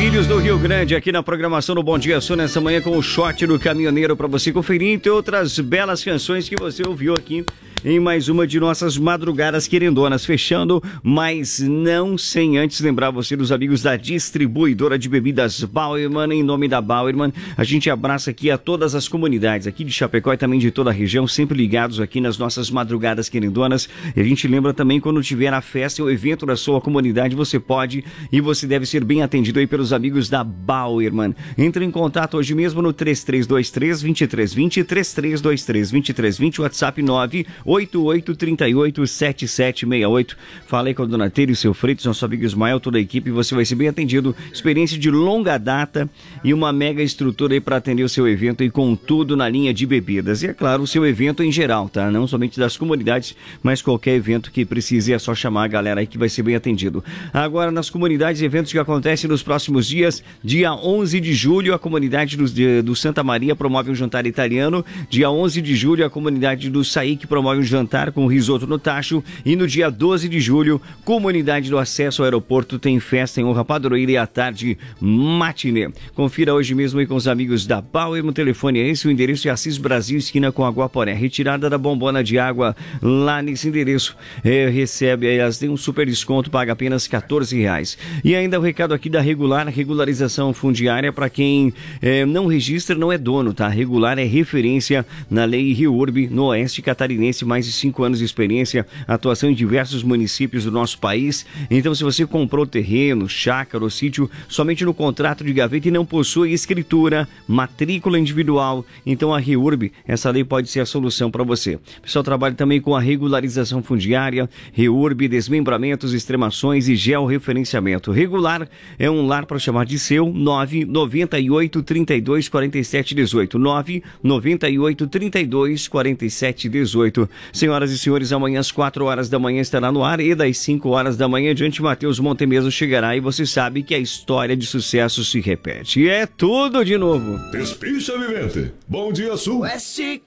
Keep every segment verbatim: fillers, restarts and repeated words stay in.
Ilhos do Rio Grande, aqui na programação do Bom Dia Sul, nessa manhã com o shot do caminhoneiro para você conferir, entre outras belas canções que você ouviu aqui em mais uma de nossas madrugadas querendonas, fechando, mas não sem antes lembrar você dos amigos da distribuidora de bebidas Bauerman. Em nome da Bauerman, a gente abraça aqui a todas as comunidades aqui de Chapecó e também de toda a região, sempre ligados aqui nas nossas madrugadas querendonas. E a gente lembra também, quando tiver a festa ou evento da sua comunidade, você pode e você deve ser bem atendido aí pelos amigos da Bauerman. Entre em contato hoje mesmo no três três dois três, dois três dois zero, três três dois três, dois três dois zero, WhatsApp nove oito oito três oito sete sete seis oito. Fala aí com a Dona Teira e seu Freitas, nosso amigo Ismael, toda a equipe, você vai ser bem atendido. Experiência de longa data e uma mega estrutura aí para atender o seu evento e com tudo na linha de bebidas. E é claro, o seu evento em geral, tá? Não somente das comunidades, mas qualquer evento que precise, é só chamar a galera aí que vai ser bem atendido. Agora, nas comunidades, eventos que acontecem nos próximos dias, dia onze de julho, a comunidade do, do Santa Maria promove um jantar italiano. Dia onze de julho, a comunidade do Saíque promove um jantar com risoto no tacho. E no dia doze de julho, comunidade do acesso ao aeroporto tem festa em honra padroeira e à tarde matinê. Confira hoje mesmo aí com os amigos da Bauer. O telefone é esse, o endereço é Assis Brasil, esquina com Aguaporé. Retirada da bombona de água lá nesse endereço. É, recebe aí, elas têm um super desconto, paga apenas quatorze reais. E ainda o recado aqui da Regular, regularização fundiária para quem é, não registra, não é dono, tá? Regular é referência na lei REURB, no Oeste Catarinense, mais de cinco anos de experiência, atuação em diversos municípios do nosso país. Então, se você comprou terreno, chácara ou sítio somente no contrato de gaveta e não possui escritura, matrícula individual, então a REURB, essa lei pode ser a solução para você. O pessoal trabalha também com a regularização fundiária, REURB, desmembramentos, extremações e georreferenciamento. Regular é um lar para chamar de seu. Nove nove oito, trinta e dois, quarenta e sete, dezoito. Nove nove oito, trinta e dois, quarenta e sete, dezoito. Senhoras e senhores, amanhã às quatro horas da manhã estará no ar e das cinco horas da manhã diante, Matheus Montemeso chegará e você sabe que a história de sucesso se repete. E é tudo de novo. Despicha, vivente. Bom dia, Sul. Oeste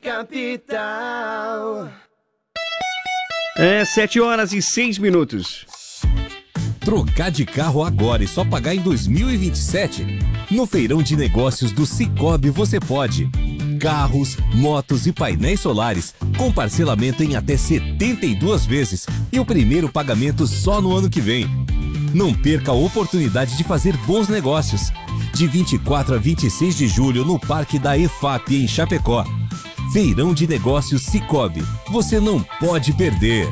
Capital. É sete horas e seis minutos. Trocar de carro agora e só pagar em dois mil e vinte e sete? No Feirão de Negócios do Sicoob você pode. Carros, motos e painéis solares com parcelamento em até setenta e duas vezes e o primeiro pagamento só no ano que vem. Não perca a oportunidade de fazer bons negócios. De vinte e quatro a vinte e seis de julho no Parque da E F A P em Chapecó. Feirão de Negócios Sicoob. Você não pode perder.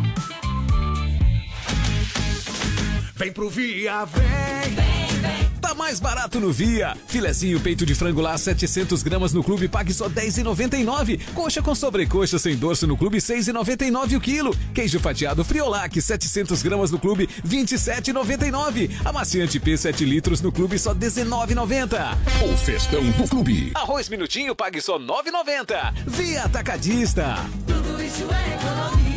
Vem pro Via, vem, vem, vem. Tá mais barato no Via. Filezinho peito de frango lá, setecentos gramas no clube, pague só dez reais e noventa e nove centavos. Coxa com sobrecoxa sem dorso no clube, seis reais e noventa e nove centavos o quilo. Queijo fatiado Friolac, setecentos gramas no clube, vinte e sete reais e noventa e nove centavos. Amaciante P sete litros no clube, só dezenove reais e noventa centavos. O festão do clube. Arroz minutinho, pague só nove reais e noventa centavos. Via Atacadista. Tudo isso é economia.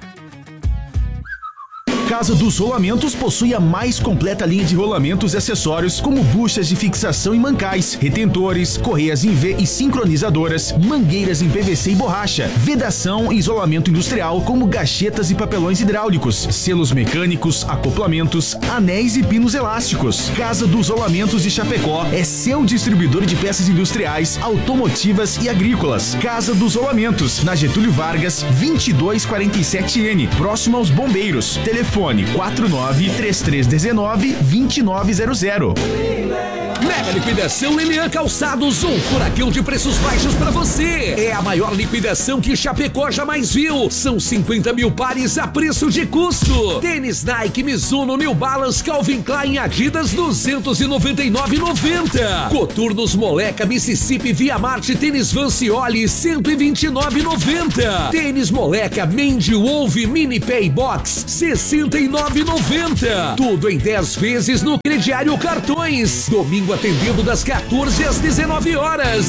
Casa dos Rolamentos possui a mais completa linha de rolamentos e acessórios, como buchas de fixação e mancais, retentores, correias em V e sincronizadoras, mangueiras em P V C e borracha, vedação e isolamento industrial, como gachetas e papelões hidráulicos, selos mecânicos, acoplamentos, anéis e pinos elásticos. Casa dos Rolamentos de Chapecó é seu distribuidor de peças industriais, automotivas e agrícolas. Casa dos Rolamentos, na Getúlio Vargas, vinte e dois quarenta e sete N, próximo aos Bombeiros. Telefone quatro nove três três um nove, dois nove zero zero. Mega liquidação Elian Calçados, um furacão de preços baixos pra você. É a maior liquidação que Chapecó jamais viu. São cinquenta mil pares a preço de custo. Tênis Nike, Mizuno, New Balance, Calvin Klein, Adidas, duzentos e noventa e nove reais e noventa centavos. Coturnos, Moleca, Mississippi, Via Marte, Tênis Vancioli, cento e vinte e nove reais e noventa centavos. Tênis Moleca, Mandy, Wolf, Mini Pay Box, sessenta e nove reais e noventa centavos. Tudo em dez vezes no crediário cartões. Domingo atendendo das quatorze às dezenove horas.